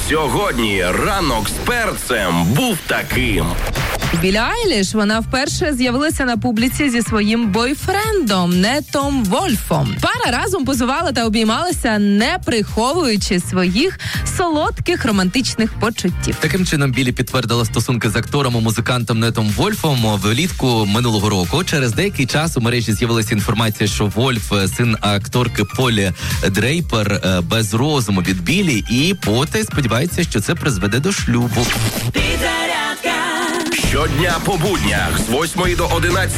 Сьогодні ранок з перцем був таким. Біллі Айліш, вона вперше з'явилася на публіці зі своїм бойфрендом Нетом Вольфом. Пара разом позувала та обіймалася, не приховуючи своїх солодких романтичних почуттів. Таким чином, Біллі підтвердила стосунки з актором і музикантом Нетом Вольфом влітку минулого року. Через деякий час у мережі з'явилася інформація, що Вольф, син акторки Полі Дрейпер, без розуму від Біллі, і потай сподівається, що це призведе до шлюбу. Щодня по буднях з 8 до 11